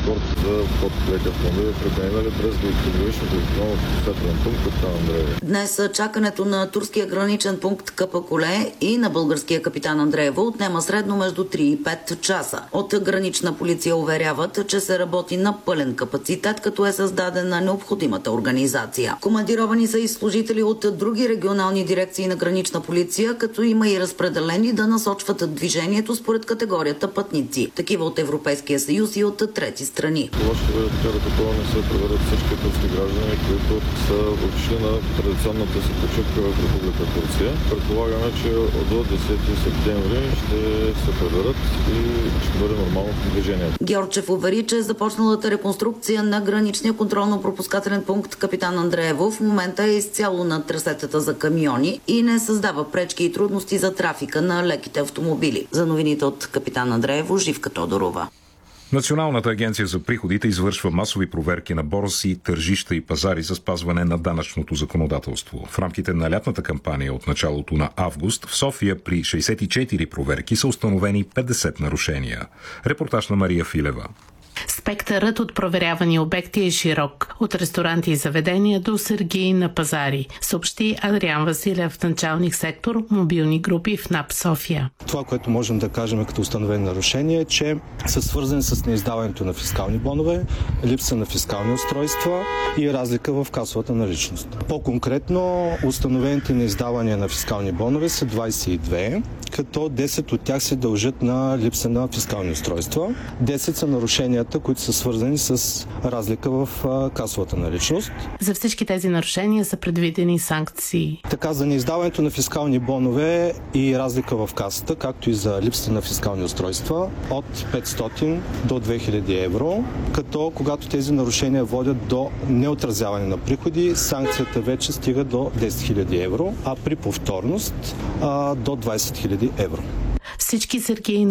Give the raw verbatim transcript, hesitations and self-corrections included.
ескорт за вход в леки автомобили, преминали през граничното електронно пропускателен пункт Капитан Андреево. Днес чакането на турския граничен пункт Капакуле и на българския Капитан Андреево отнема средно между три и пет часа. От гранична полиция уверяват, че се работи на пълен капацитет, като е създадена необходимата организация. Командировани са и служители от други регионални дирекции на гранична полиция, като има и разпределени да насочват движението според категорията пътници. Такива от Европейския съюз и от трети страни. Това ще бъде така, докато не се проверят всички турски граждани, които са отишли на традиционната си почивка в Република Турция. Предполагаме, че до десети септември ще се проверят и ще бъде нормално движение. Георчев увери, че започналата реконструкция на граничния контролно-пропускателен пункт Капитан Андреево в момента е изцяло на трасетата за камиони и не създава пречки и трудности за трафика на леките автомобили. За новините от Капитан Андреево, Живка Тодорова. Националната агенция за приходите извършва масови проверки на борси, тържища и пазари за спазване на данъчното законодателство. В рамките на лятната кампания от началото на август в София при шейсет и четири проверки са установени петдесет нарушения. Репортаж на Мария Филева. Спектърът от проверявани обекти е широк. От ресторанти и заведения до сергии на пазари, съобщи Адриан Василев, началник сектор мобилни групи в НАП София. Това, което можем да кажем като установени нарушения, е, че са свързани с неиздаването на фискални бонове, липса на фискални устройства и разлика в касовата наличност. По-конкретно, установените неиздавания на фискални бонове са двадесет и две, като десет от тях се дължат на липса на фискални устройства. десет са нарушенията, които са свързани с разлика в касовата наличност. За всички тези нарушения са предвидени санкции. Така, за неиздаването на фискални бонове и разлика в касата, както и за липсата на фискални устройства, от петстотин до две хиляди евро, като когато тези нарушения водят до неотразяване на приходи, санкцията вече стига до десет хиляди евро, а при повторност а, до двадесет хиляди евро. Всички сергии